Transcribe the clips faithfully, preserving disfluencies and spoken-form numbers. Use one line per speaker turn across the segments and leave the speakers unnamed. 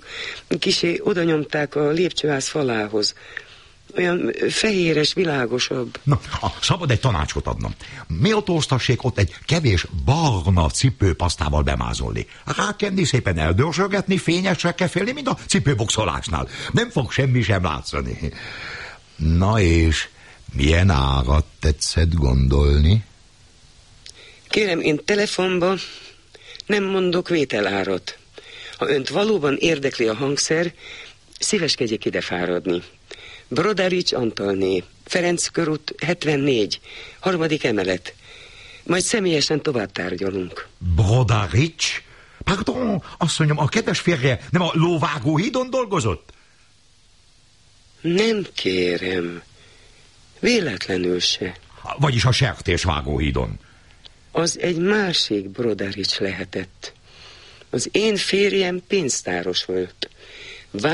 azok kisé oda nyomták a lépcsőház falához. Olyan fehéres, világosabb.
Na, szabad egy tanácsot adnom. Méltóztassék ott egy kevés barna cipőpasztával bemázolni. Rákenni, szépen eldörzsögetni, fényesre kell félni, mint a cipőboxolásnál. Nem fog semmi sem látszani. Na és milyen árat tetszett gondolni?
Kérem, én telefonba nem mondok vételárat. Ha önt valóban érdekli a hangszer, szíveskedjék ide fáradni. Brodarics Antalné, Ferenc körút hetvennégy, harmadik emelet. Majd személyesen tovább tárgyalunk.
Brodarics? Pardon, azt mondjam, a kedves férje nem a Lóvágóhídon dolgozott?
Nem kérem. Véletlenül se.
Vagyis a Sertésvágóhídon.
Az egy másik Brodarics lehetett. Az én férjem pénztáros volt.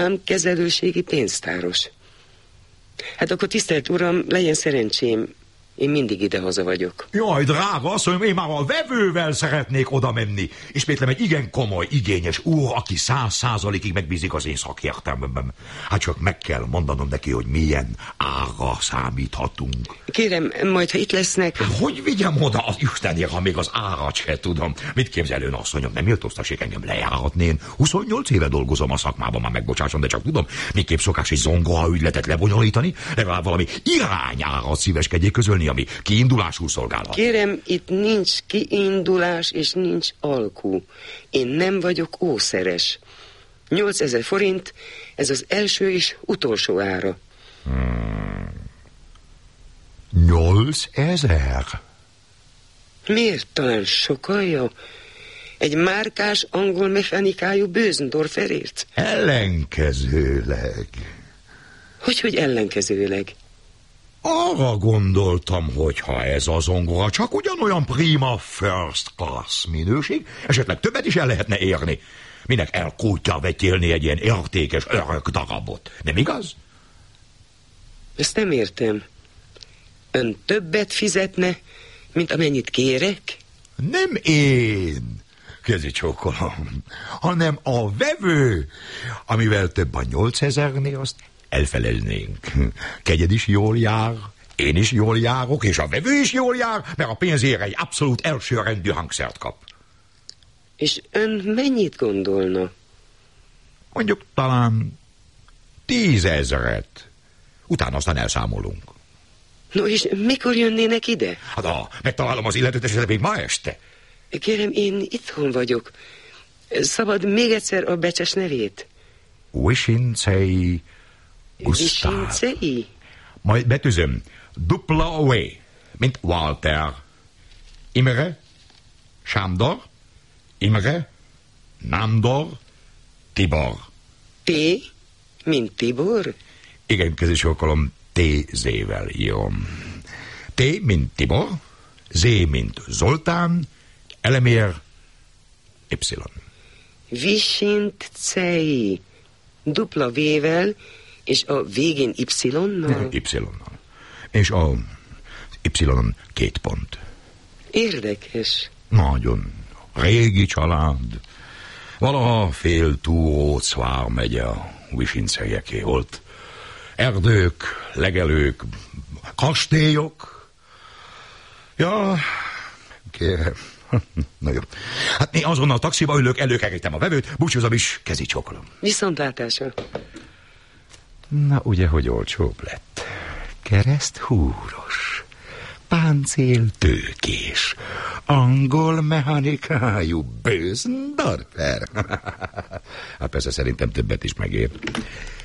Vámkezelőségi pénztáros. Hát akkor tisztelt uram, legyen szerencsém. Én mindig idehaza vagyok.
Jaj, drága asszonyom, én már a vevővel szeretnék oda menni. Ismétlem egy igen komoly, igényes úr, aki száz százalékig megbízik az én szakértelmemben. Hát csak meg kell mondanom neki, hogy milyen ára számíthatunk.
Kérem, majd ha itt lesznek...
Hát, hogy vigyem oda az Istenért, ha még az árat se tudom. Mit képzel ön, asszonyom, nem méltóztassék engem lejáratni? Én huszonnyolc éve dolgozom a szakmában, már megbocsásson, de csak tudom, miképp szokás egy zongora ügyletet lebonyolítani, legalább valami irányárat szíveskedjék közölni, ami kiindulású szolgálat.
Kérem, itt nincs kiindulás és nincs alkú. Én nem vagyok ószeres. nyolcezer forint, ez az első és utolsó ára.
Hmm. nyolcezer?
Miért? Talán sokalja? Egy márkás angol mechanikájú Bösendorferért?
Ellenkezőleg.
Hogy, hogy ellenkezőleg?
Arra gondoltam, hogy ha ez a zongora csak ugyanolyan prima first class minőség, esetleg többet is el lehetne érni. Minek elkútja vetélni egy ilyen értékes örök darabot. Nem igaz?
Ezt nem értem. Ön többet fizetne, mint amennyit kérek?
Nem én, kezi csókolom, hanem a vevő, amivel több a nyolcezernél, azt elfeleznénk. Kegyed is jól jár, én is jól járok, és a vevő is jól jár, mert a pénzére egy abszolút elsőrendű hangszert kap.
És ön mennyit gondolna?
Mondjuk talán tízezret. Utána aztán elszámolunk.
No, és mikor jönnének ide?
Hát ha megtalálom az illetőt, esetleg még ma este.
Kérem, én itthon vagyok. Szabad még egyszer a becses nevét?
Wisincei Gusztáv.
Wisincei?
Majd betűzöm. Dupla away, mint Walter. Imre, Sándor, Imre, Nándor, Tibor.
T, mint Tibor?
Igen, kezisókolom, T Z-vel írom. T, mint Tibor, Z, mint Zoltán, elemér, Y.
Wisincei. Dupla V-vel, és a végén Y-nal?
Y-nal. És a Y-on két pont.
Érdekes.
Nagyon. Régi család. Valaha fél túró Cvár megye a Wisinceieké volt. Erdők, legelők, kastélyok. Ja, kérem. Na jó. Hát én azonnal taxiba ülök, előkerítem a vevőt, búcsúzom is, kezi csókolom.
Viszontlátásra.
Na, ugye, hogy olcsóbb lett. Kereszt húros, páncél tőkés, angol mechanikájú Bösendorfer. Hát persze szerintem többet is megér.